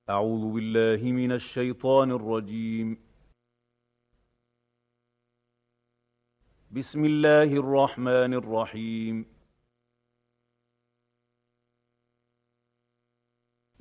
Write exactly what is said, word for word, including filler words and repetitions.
أعوذ بالله من الشيطان الرجيم. بسم الله الرحمن الرحيم.